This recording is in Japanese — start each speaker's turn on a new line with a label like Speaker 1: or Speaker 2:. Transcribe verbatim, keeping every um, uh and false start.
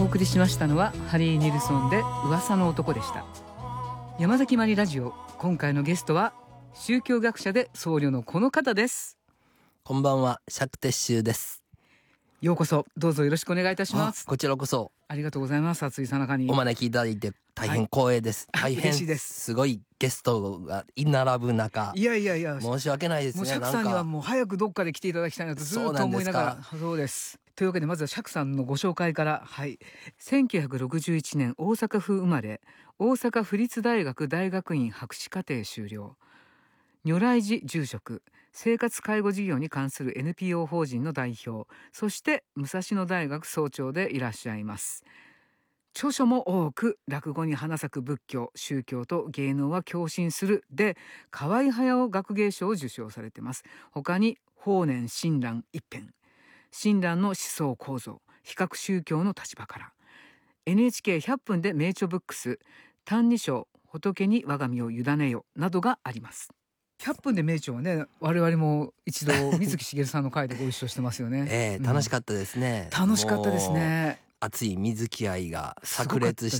Speaker 1: 送りしましたのはハリー・ニルソンで噂の男でした。山崎まりラジオ、今回のゲストは宗教学者で僧侶のこの方です。
Speaker 2: こんばんは、釈徹宗です。
Speaker 1: ようこそ、どうぞよろしくお願いいたします。
Speaker 2: こちらこそ
Speaker 1: ありがとうございます。暑いさなかに
Speaker 2: お招きいただいて大変光栄です、はい、大変
Speaker 1: 嬉しいです。
Speaker 2: すごいゲストが居並ぶ中、
Speaker 1: いやいやいや
Speaker 2: 申し訳ないですね。
Speaker 1: もう釈さんにはもう早くどっかで来ていただきたいなとずっと思いながら。そうです。というわけでまずは釈さんのご紹介から。はい、せんきゅうひゃくろくじゅういちねん大阪府生まれ、大阪府立大学大学院博士課程修了、如来寺住職、生活介護事業に関する エヌピーオー 法人の代表、そして武蔵野大学総長でいらっしゃいます。著書も多く、落語に花咲く仏教、宗教と芸能は共振するで河合駿学芸賞を受賞されています。他に法然親鸞一編、親鸞の思想構造、比較宗教の立場から、 エヌエイチケーひゃっぷんで名著ブックス、歎異抄、仏に我が身を委ねよなどがあります。ひゃっぷんで名著はね、我々も一度水木しげるさんの回でご一緒してますよね。
Speaker 2: ええ、楽しかったですね、
Speaker 1: うん、楽しかったですね。
Speaker 2: 熱い水木愛が炸裂し